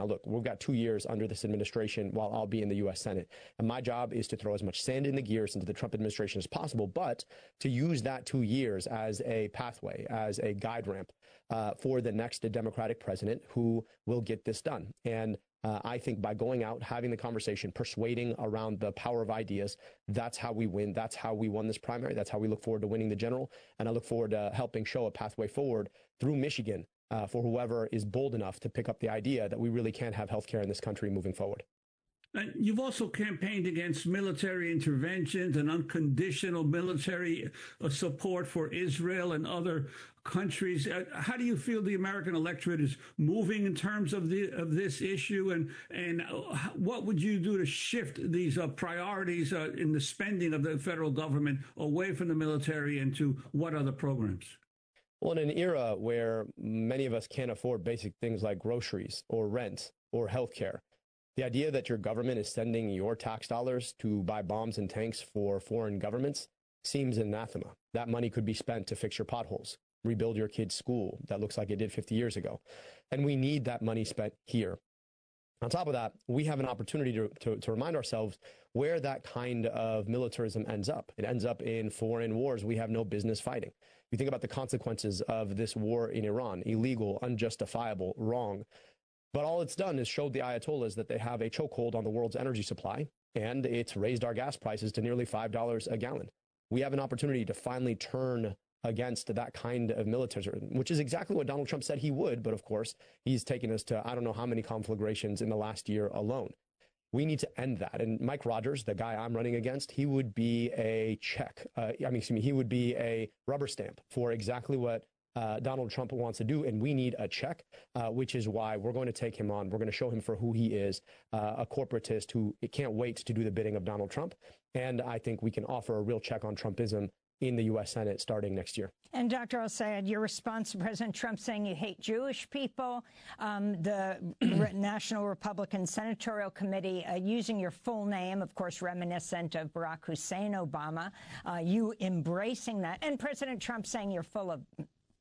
Now, look, we've got 2 years under this administration while I'll be in the U.S. Senate. And my job is to throw as much sand in the gears into the Trump administration as possible, but to use that 2 years as a pathway, as a guide ramp for the next Democratic president who will get this done. And I think by going out, having the conversation, persuading around the power of ideas, that's how we win. That's how we won this primary. That's how we look forward to winning the general. And I look forward to helping show a pathway forward through Michigan for whoever is bold enough to pick up the idea that we really can have health care in this country moving forward. You've also campaigned against military interventions and unconditional military support for Israel and other countries. How do you feel the American electorate is moving in terms of this issue, and what would you do to shift these priorities in the spending of the federal government away from the military and to what other programs? Well, in an era where many of us can't afford basic things like groceries or rent or health care, the idea that your government is sending your tax dollars to buy bombs and tanks for foreign governments seems anathema. That money could be spent to fix your potholes, rebuild your kid's school that looks like it did 50 years ago. And we need that money spent here. On top of that, we have an opportunity to remind ourselves where that kind of militarism ends up. It ends up in foreign wars we have no business fighting. You think about the consequences of this war in Iran: illegal, unjustifiable, wrong. But all it's done is showed the Ayatollahs that they have a chokehold on the world's energy supply, and it's raised our gas prices to nearly $5 a gallon. We have an opportunity to finally turn against that kind of militarism, which is exactly what Donald Trump said he would. But of course, he's taken us to I don't know how many conflagrations in the last year alone. We need to end that. And Mike Rogers, the guy I'm running against, he would be a he would be a rubber stamp for exactly what Donald Trump wants to do, and we need a check, which is why we're going to take him on. We're going to show him for who he is, a corporatist who can't wait to do the bidding of Donald Trump. And I think we can offer a real check on Trumpism in the U.S. Senate starting next year. And Dr. El-Sayed, your response to President Trump saying you hate Jewish people, the National Republican Senatorial Committee using your full name, of course, reminiscent of Barack Hussein Obama, you embracing that, and President Trump saying you're full of...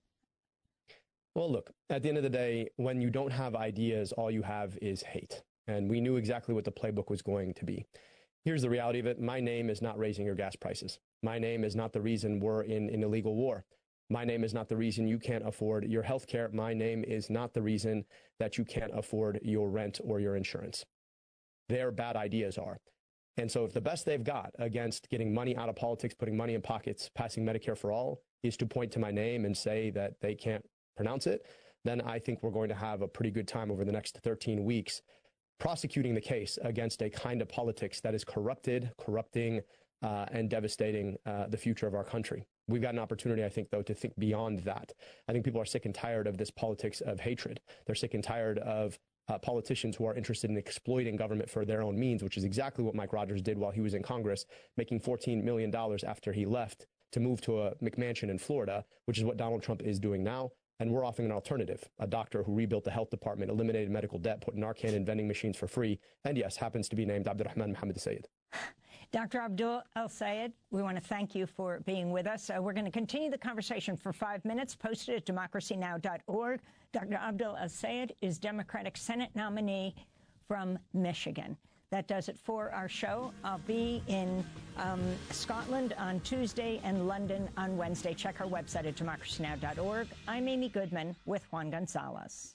Well, look, at the end of the day, when you don't have ideas, all you have is hate. And we knew exactly what the playbook was going to be. Here's the reality of it. My name is not raising your gas prices. My name is not the reason we're in an illegal war. My name is not the reason you can't afford your health care. My name is not the reason that you can't afford your rent or your insurance. Their bad ideas are. And so if the best they've got against getting money out of politics, putting money in pockets, passing Medicare for all, is to point to my name and say that they can't pronounce it, then I think we're going to have a pretty good time over the next 13 weeks prosecuting the case against a kind of politics that is corrupting, and devastating the future of our country. We've got an opportunity, I think, though, to think beyond that. I think people are sick and tired of this politics of hatred. They're sick and tired of politicians who are interested in exploiting government for their own means, which is exactly what Mike Rogers did while he was in Congress, making $14 million after he left to move to a McMansion in Florida, which is what Donald Trump is doing now. And we're offering an alternative, a doctor who rebuilt the health department, eliminated medical debt, put Narcan in vending machines for free, and yes, happens to be named Abdurrahman Mohammed Sayed. Dr. Abdul El-Sayed, we want to thank you for being with us. We're going to continue the conversation for 5 minutes, posted at democracynow.org. Dr. Abdul El-Sayed is Democratic Senate nominee from Michigan. That does it for our show. I'll be in Scotland on Tuesday and London on Wednesday. Check our website at democracynow.org. I'm Amy Goodman with Juan Gonzalez.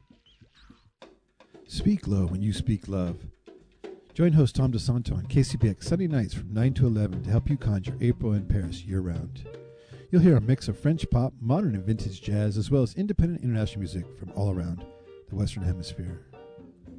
Speak low when you speak love. Join host Tom DeSanto on KCBX Sunday nights from 9 to 11 to help you conjure April in Paris year-round. You'll hear a mix of French pop, modern and vintage jazz, as well as independent international music from all around the Western Hemisphere.